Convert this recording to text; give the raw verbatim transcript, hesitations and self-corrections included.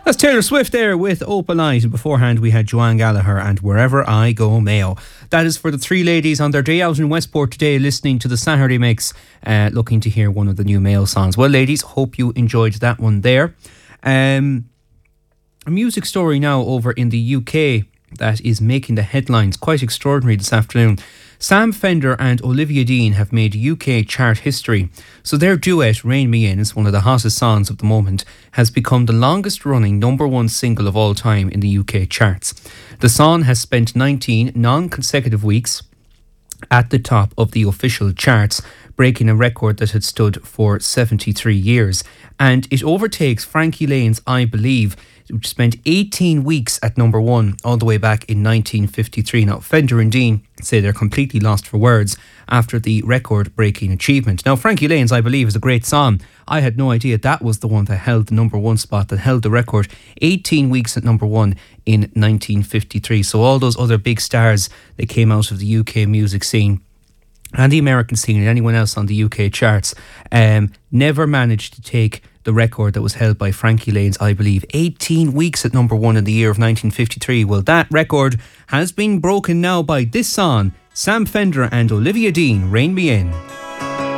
That's Taylor Swift there with Open Eyes. Beforehand, we had Joanne Gallagher and Wherever I Go Mayo. That is for the three ladies on their day out in Westport today, listening to the Saturday Mix, uh, looking to hear one of the new Mayo songs. Well, ladies, hope you enjoyed that one there. Um, a music story now over in the U K that is making the headlines. Quite extraordinary this afternoon. Sam Fender and Olivia Dean have made U K chart history. So their duet, Rain Me In, is one of the hottest songs of the moment, has become the longest running number one single of all time in the U K charts. The song has spent nineteen non-consecutive weeks at the top of the official charts, breaking a record that had stood for seventy-three years. And it overtakes Frankie Lane's I Believe, which spent eighteen weeks at number one all the way back in nineteen fifty-three. Now, Fender and Dean say they're completely lost for words after the record-breaking achievement. Now, Frankie Lane's I Believe is a great song. I had no idea that was the one that held the number one spot, that held the record eighteen weeks at number one in nineteen fifty-three. So all those other big stars that came out of the U K music scene and the American scene and anyone else on the U K charts um, never managed to take the record that was held by Frankie Lane's I Believe. eighteen weeks at number one in the year of nineteen fifty-three. Well, that record has been broken now by this song, Sam Fender and Olivia Dean, Rain Me In.